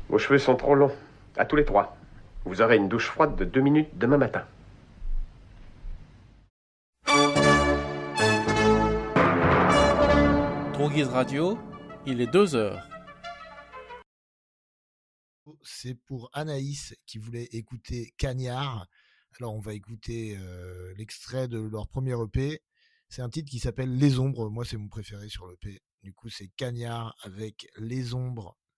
Vos cheveux sont trop longs. À tous les trois. Vous aurez une douche froide de 2 minutes demain matin. Droguise Radio, il est 2 heures. C'est pour Anaïs qui voulait écouter Cagnard. Alors on va écouter l'extrait de leur premier EP. C'est un titre qui s'appelle Les Ombres. Moi c'est mon préféré sur l'EP. Du coup c'est Cagnard avec Les Ombres